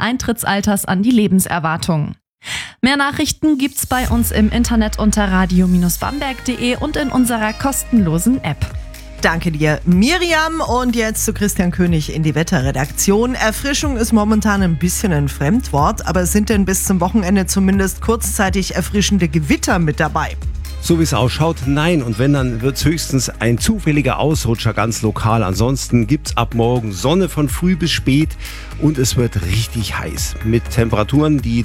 Eintrittsalters an die Lebenserwartung. Mehr Nachrichten gibt's bei uns im Internet unter radio-bamberg.de und in unserer kostenlosen App. Danke dir, Miriam. Und jetzt zu Christian König in die Wetterredaktion. Erfrischung ist momentan ein bisschen ein Fremdwort, aber sind denn bis zum Wochenende zumindest kurzzeitig erfrischende Gewitter mit dabei? So wie es ausschaut, nein. Und wenn, dann wird es höchstens ein zufälliger Ausrutscher ganz lokal. Ansonsten gibt es ab morgen Sonne von früh bis spät und es wird richtig heiß. Mit Temperaturen, die